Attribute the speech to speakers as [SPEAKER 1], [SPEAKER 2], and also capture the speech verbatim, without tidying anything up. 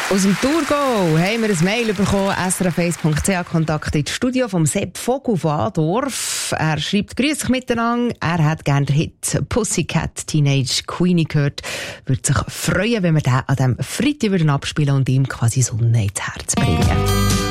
[SPEAKER 1] Aus dem Thurgau haben wir ein Mail bekommen, s r f eins punkt c h, Kontakt ins Studio vom Sepp Vogel von Adorf. Er schreibt, grüß dich miteinander, er hat gerne den Hit Pussycat Teenage Queenie gehört. Würde sich freuen, wenn wir den an diesem Freitag abspielen und ihm quasi Sonne ins Herz bringen.